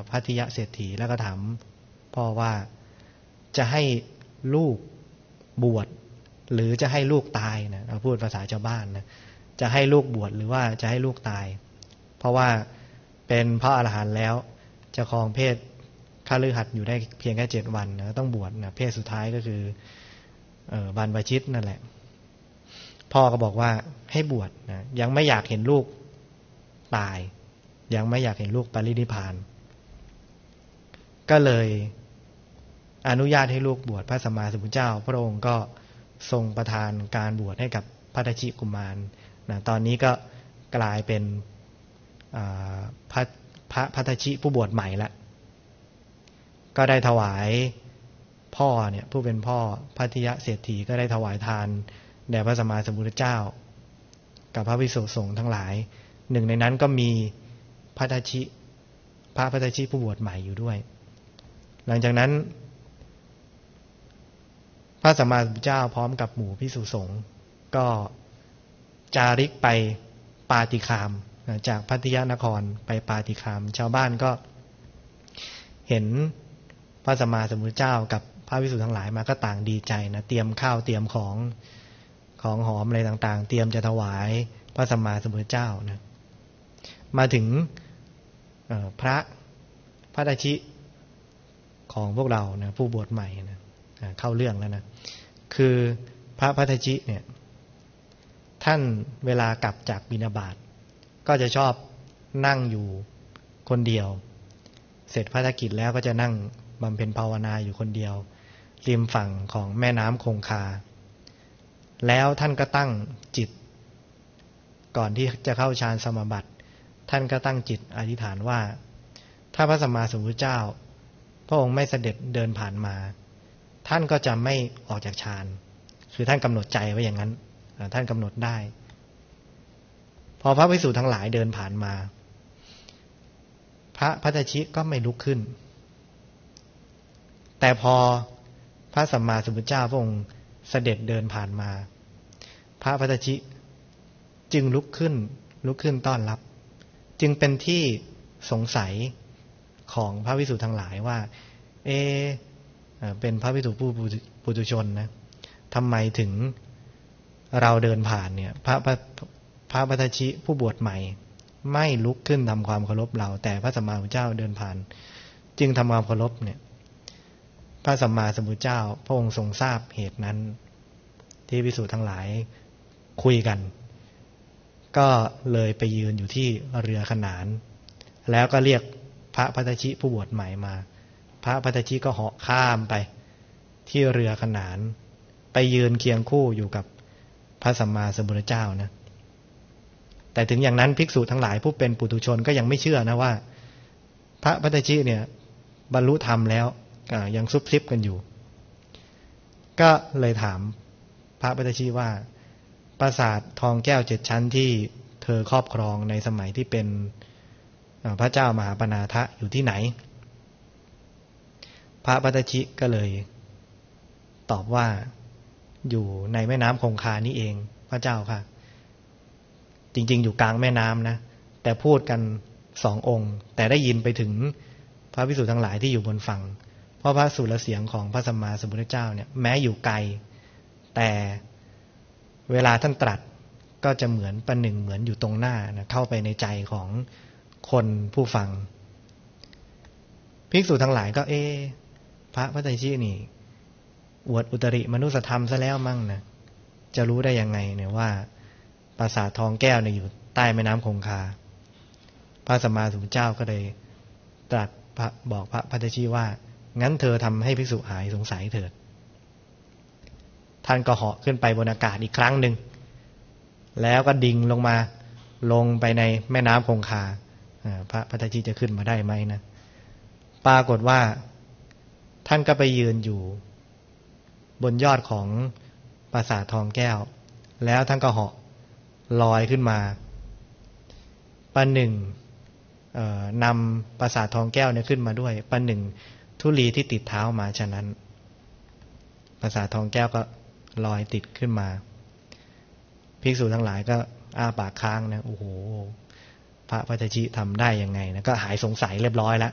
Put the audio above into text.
พัทยเศรษฐีแล้วก็ถามพ่อว่าจะให้ลูกบวชหรือจะให้ลูกตายนะเราพูดภาษาชาวบ้านนะจะให้ลูกบวชหรือว่าจะให้ลูกตายเพราะว่าเป็นพระอรหันต์แล้วจะครองเพศคฤหัสถ์อยู่ได้เพียงแค่7 วันนะต้องบวชนะเพศสุดท้ายก็คือบรรพชิตนั่นแหละพ่อก็บอกว่าให้บวชนะยังไม่อยากเห็นลูกตายยังไม่อยากเห็นลูกปรินิพพานก็เลยอนุญาตให้ลูกบวชพระสัมมาสัมพุทธเจ้าพระองค์ก็ทรงประทานการบวชให้กับพัทชิกุมารนะตอนนี้ก็กลายเป็นพระพัทชิผู้บวชใหม่ละก็ได้ถวายพ่อเนี่ยผู้เป็นพ่อพัทยเศรษฐีก็ได้ถวายทานแด่พระสัมมาสัมพุทธเจ้ากับพระภิกษุสงฆ์ทั้งหลายหนึ่งในนั้นก็มีพระพัทชิผู้บวชใหม่อยู่ด้วยหลังจากนั้นพระสัมมาสัมพุทธเจ้าพร้อมกับหมู่ภิกษุสงฆ์ก็จาริกไปปาติคามจากพัทยนครไปปาติคามชาวบ้านก็เห็นพระสัมมาสัมพุทธเจ้ากับพระภิกษุทั้งหลายมาก็ต่างดีใจนะเตรียมข้าวเตรียมของหอมอะไรต่างๆเตรียมจะถวายพระสัมมาสัมพุทธเจ้านะมาถึงพระพัทชิของพวกเรานะผู้บวชใหม่นะเข้าเรื่องแล้วนะคือพระพัทชิเนี่ยท่านเวลากลับจากบิณฑบาตก็จะชอบนั่งอยู่คนเดียวเสร็จภารกิจแล้วก็จะนั่งบำเพ็ญภาวนาอยู่คนเดียวริมฝั่งของแม่น้ำคงคาแล้วท่านก็ตั้งจิตก่อนที่จะเข้าฌานสมาบัติท่านก็ตั้งจิตอธิษฐานว่าถ้าพระสัมมาสัมพุทธเจ้าพระองค์ไม่เสด็จเดินผ่านมาท่านก็จะไม่ออกจากฌานคือท่านกำหนดใจไว้อย่างนั้นท่านกำหนดได้พอพระภิกษุทั้งหลายเดินผ่านมาพระพัทชิก็ไม่ลุกขึ้นแต่พอพระสัมมาสัมพุทธเจ้าพระองค์เสด็จเดินผ่านมาพระพัทชิจึงลุกขึ้นต้อนรับจึงเป็นที่สงสัยของพระภิกษุทั้งหลายว่าเป็นพระภิกษุผู้ปุถุชนนะทำไมถึงเราเดินผ่านเนี่ยพระพัทชิผู้บวชใหม่ไม่ลุกขึ้นทำความเคารพเราแต่พระสัมมาสัมพุทธเจ้าเดินผ่านจึงทำความเคารพเนี่ยพระสัมมาสัมพุทธเจ้าพระองค์ทรงทราบเหตุนั้นที่ภิกษุทั้งหลายคุยกันก็เลยไปยืนอยู่ที่เรือขนานแล้วก็เรียกพระพัทชิผู้บวชใหม่มาพระพัทชิก็เหาะข้ามไปที่เรือขนานไปยืนเคียงคู่อยู่กับพระสัมมาสัมพุทธเจ้านะแต่ถึงอย่างนั้นภิกษุทั้งหลายผู้เป็นปุถุชนก็ยังไม่เชื่อนะว่าพระพัทชิเนี่ยบรรลุธรรมแล้วยังซุบซิบกันอยู่ก็เลยถามพระพัทชิว่าปราสาททองแก้ว7 ชั้นที่เธอครอบครองในสมัยที่เป็นพระเจ้ามหาปณาถะอยู่ที่ไหนพระพัทชิก็เลยตอบว่าอยู่ในแม่น้ำคงคานี่เองพระเจ้าค่ะจริงๆอยู่กลางแม่น้ำนะแต่พูดกัน2 องค์แต่ได้ยินไปถึงพระภิกษุทั้งหลายที่อยู่บนฝั่งเพราะพระสุรเสียงของพระสัมมาสัมพุทธเจ้าเนี่ยแม้อยู่ไกลแต่เวลาท่านตรัสก็จะเหมือนประหนึ่งเหมือนอยู่ตรงหน้านะเข้าไปในใจของคนผู้ฟังภิกษุทั้งหลายก็พระพัทชินี่อวดอุตริมนุสธรรมซะแล้วมั่งนะจะรู้ได้ยังไงเนี่ยว่าปราสาททองแก้วเนี่ยอยู่ใต้แม่น้ำคงคาพระสัมมาสัมพุทธเจ้าก็เลยตรัสบอกพระพัทชิว่างั้นเธอทำให้ภิกษุหายสงสัยเถิดท่านก็เหาะขึ้นไปบนอากาศอีกครั้งหนึ่งแล้วก็ดิ่งลงไปในแม่น้ำคงคาพระพัทชิจะขึ้นมาได้ไหมนะปรากฏว่าท่านก็ไปยืนอยู่บนยอดของปราสาททองแก้วแล้วท่านก็เหาะลอยขึ้นมาประหนึ่งนำปราสาททองแก้วเนี่ยขึ้นมาด้วยประหนึ่งธุลีที่ติดเท้ามาฉะนั้นปราสาททองแก้วก็ลอยติดขึ้นมาภิกษุทั้งหลายก็อ้าปากค้างนะโอ้โหพระพัทชิทำได้ยังไงนะก็หายสงสัยเรียบร้อยแล้ว